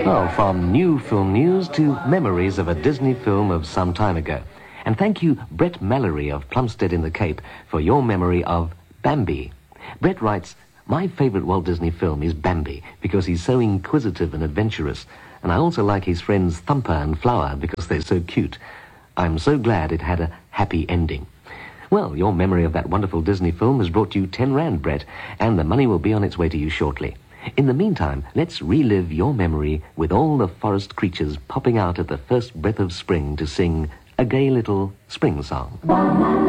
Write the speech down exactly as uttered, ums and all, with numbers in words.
Well, from new film news to memories of a Disney film of some time ago. And thank you, Brett Mallory of Plumstead in the Cape, for your memory of Bambi. Brett writes, "My favourite Walt Disney film is Bambi because he's so inquisitive and adventurous. And I also like his friends Thumper and Flower because they're so cute. I'm so glad it had a happy ending." Well, your memory of that wonderful Disney film has brought you ten rand, Brett, and the money will be on its way to you shortly. In the meantime, let's relive your memory with all the forest creatures popping out at the first breath of spring to sing a gay little spring song.